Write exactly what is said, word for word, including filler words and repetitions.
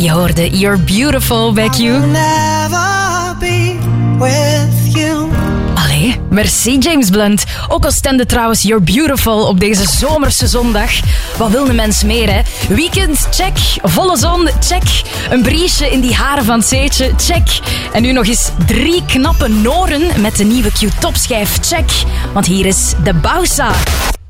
Je hoorde You're Beautiful bij Q. Allee, merci James Blunt. Ook al stemde trouwens You're Beautiful op deze zomerse zondag. Wat wil de mens meer, hè? Weekend, check. Volle zon, check. Een briesje in die haren van Seetje, check. En nu nog eens drie knappe noren met de nieuwe Q-topschijf, check. Want hier is de Bausa.